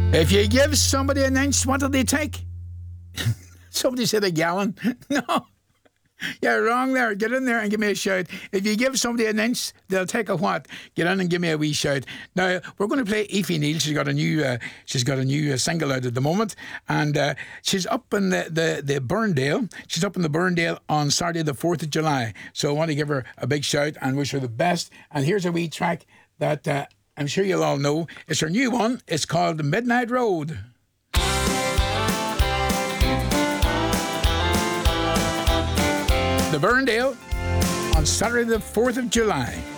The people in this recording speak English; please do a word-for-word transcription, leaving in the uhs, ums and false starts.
If you give somebody an inch, what do they take? Somebody said a gallon. No. You're wrong there. Get in there and give me a shout. If you give somebody an inch, they'll take a what? Get in and give me a wee shout. Now we're going to play Aoife Neal. She's got a new, uh, she's got a new uh, single out at the moment, and uh, she's up in the, the the Burndale. She's up in the Burndale on Saturday, the fourth of July. So I want to give her a big shout and wish her the best. And here's a wee track that uh, I'm sure you'll all know. It's her new one. It's called Midnight Road. The Burndale on Saturday the fourth of July.